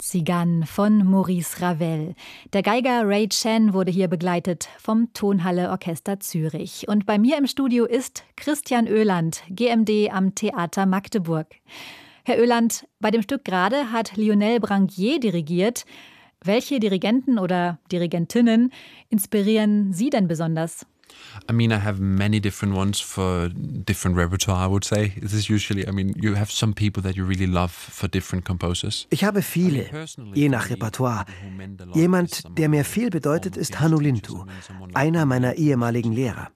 Cigane von Maurice Ravel. Der Geiger Ray Chen wurde hier begleitet vom Tonhalle Orchester Zürich. Und bei mir im Studio ist Christian Oeland, GMD am Theater Magdeburg. Herr Oeland, bei dem Stück gerade hat Lionel Branguier dirigiert. Welche Dirigenten oder Dirigentinnen inspirieren Sie denn besonders? I mean, I have many different ones for different repertoire, I would say. This is usually, you have some people that you really love for different composers. Ich habe viele, je nach Repertoire. Jemand, der mir viel bedeutet, ist Hannu Lintu, einer meiner ehemaligen Lehrer.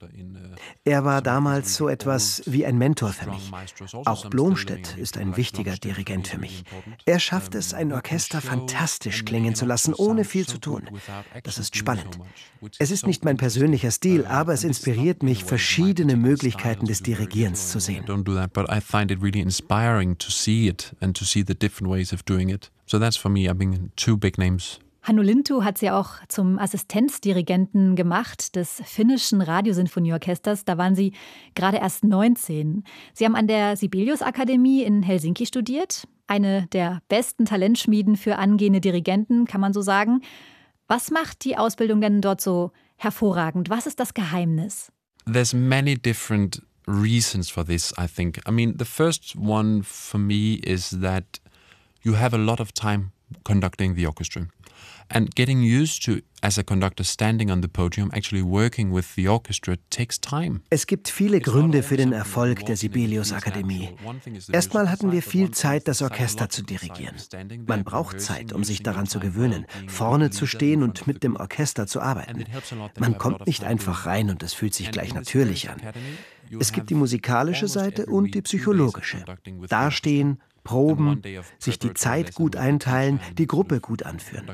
Er war damals so etwas wie ein Mentor für mich. Auch Blomstedt ist ein wichtiger Dirigent für mich. Er schafft es, ein Orchester fantastisch klingen zu lassen, ohne viel zu tun. Das ist spannend. Es ist nicht mein persönlicher Stil, aber es inspiriert mich, verschiedene Möglichkeiten des Dirigierens zu sehen. But I find it really inspiring to see it and to see the different ways of doing it. So that's for me, two big names. Hannu Lintu hat sie auch zum Assistenzdirigenten gemacht des finnischen Radiosinfonieorchesters. Da waren Sie gerade erst 19. Sie haben an der Sibelius-Akademie in Helsinki studiert. Eine der besten Talentschmieden für angehende Dirigenten, kann man so sagen. Was macht die Ausbildung denn dort so hervorragend? Was ist das Geheimnis? There's many different reasons for this, I think. The first one for me is that you have a lot of time conducting the orchestra. And getting used to, as a conductor, standing on the podium, actually working with the orchestra takes time. Es gibt viele Gründe für den Erfolg der Sibelius-Akademie. Erstmal hatten wir viel Zeit, das Orchester zu dirigieren. Man braucht Zeit, um sich daran zu gewöhnen, vorne zu stehen und mit dem Orchester zu arbeiten. Man kommt nicht einfach rein und es fühlt sich gleich natürlich an. Es gibt die musikalische Seite und die psychologische. Dastehen, proben, sich die Zeit gut einteilen, die Gruppe gut anführen.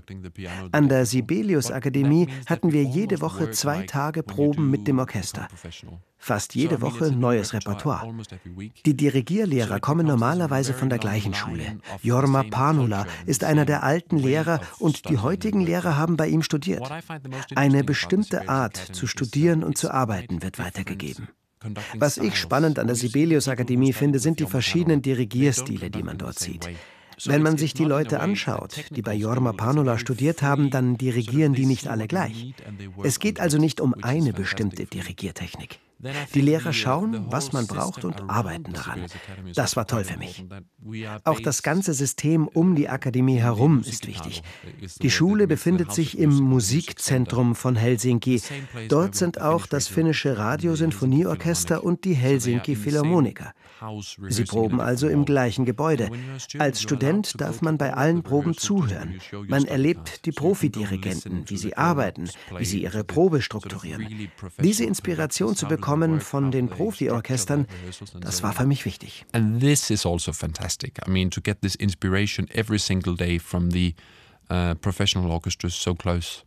An der Sibelius-Akademie hatten wir jede Woche 2 Tage Proben mit dem Orchester. Fast jede Woche neues Repertoire. Die Dirigierlehrer kommen normalerweise von der gleichen Schule. Jorma Panula ist einer der alten Lehrer und die heutigen Lehrer haben bei ihm studiert. Eine bestimmte Art zu studieren und zu arbeiten wird weitergegeben. Was ich spannend an der Sibelius-Akademie finde, sind die verschiedenen Dirigierstile, die man dort sieht. Wenn man sich die Leute anschaut, die bei Jorma Panula studiert haben, dann dirigieren die nicht alle gleich. Es geht also nicht um eine bestimmte Dirigiertechnik. Die Lehrer schauen, was man braucht und arbeiten daran. Das war toll für mich. Auch das ganze System um die Akademie herum ist wichtig. Die Schule befindet sich im Musikzentrum von Helsinki. Dort sind auch das finnische Radiosinfonieorchester und die Helsinki Philharmoniker. Sie proben also im gleichen Gebäude. Als Student darf man bei allen Proben zuhören. Man erlebt die Profidirigenten, wie sie arbeiten, wie sie ihre Probe strukturieren. Diese Inspiration zu bekommen von den Profiorchestern, das war für mich wichtig. And this is also fantastic. To get this inspiration every single day from the professional orchestras so close.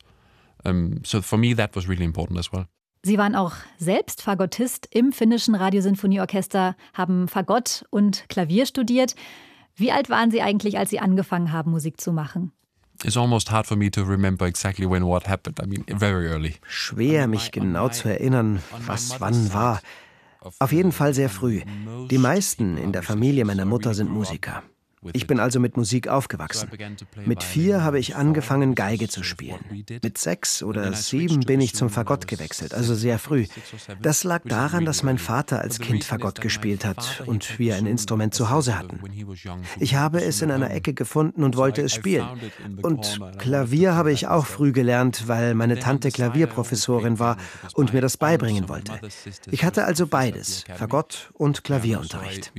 So for me that was really important as well. Sie waren auch selbst Fagottist im finnischen Radiosinfonieorchester, haben Fagott und Klavier studiert. Wie alt waren Sie eigentlich, als Sie angefangen haben, Musik zu machen? It's almost hard for me to remember exactly when what happened. Very early. Schwer, mich genau zu erinnern, was wann war. Auf jeden Fall sehr früh. Die meisten in der Familie meiner Mutter sind Musiker. Ich bin also mit Musik aufgewachsen. Mit 4 habe ich angefangen, Geige zu spielen. Mit 6 oder 7 bin ich zum Fagott gewechselt, also sehr früh. Das lag daran, dass mein Vater als Kind Fagott gespielt hat und wir ein Instrument zu Hause hatten. Ich habe es in einer Ecke gefunden und wollte es spielen. Und Klavier habe ich auch früh gelernt, weil meine Tante Klavierprofessorin war und mir das beibringen wollte. Ich hatte also beides, Fagott und Klavierunterricht.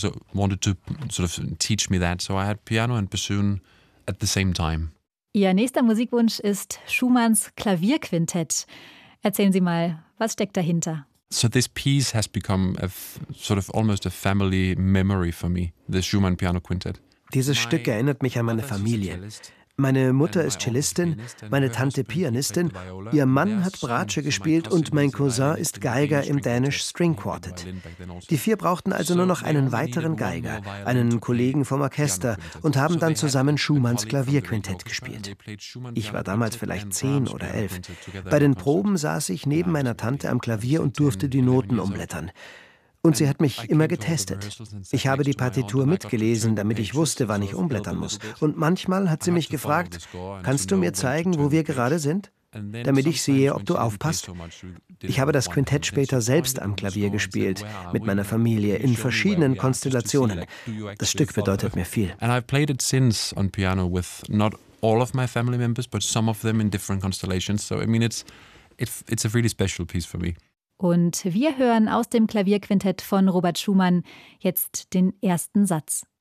That, so I had piano and bassoon at the same time. Ihr nächster Musikwunsch ist Schumanns Klavierquintett. Erzählen Sie mal, was steckt dahinter? So this piece has become almost a family memory for me, the Schumann Piano Quintet. Dieses Stück erinnert mich an meine Familie. Meine Mutter ist Cellistin, meine Tante Pianistin, ihr Mann hat Bratsche gespielt und mein Cousin ist Geiger im Danish String Quartet. Die 4 brauchten also nur noch einen weiteren Geiger, einen Kollegen vom Orchester und haben dann zusammen Schumanns Klavierquintett gespielt. Ich war damals vielleicht 10 oder 11. Bei den Proben saß ich neben meiner Tante am Klavier und durfte die Noten umblättern. Und sie hat mich immer getestet. Ich habe die Partitur mitgelesen, damit ich wusste, wann ich umblättern muss. Und manchmal hat sie mich gefragt, kannst du mir zeigen, wo wir gerade sind? Damit ich sehe, ob du aufpasst. Ich habe das Quintett später selbst am Klavier gespielt, mit meiner Familie, in verschiedenen Konstellationen. Das Stück bedeutet mir viel. And I've played it since on piano with not all of my family members, but some of them in different constellations. So I mean, it's a really special piece for me. Und wir hören aus dem Klavierquintett von Robert Schumann jetzt den ersten Satz.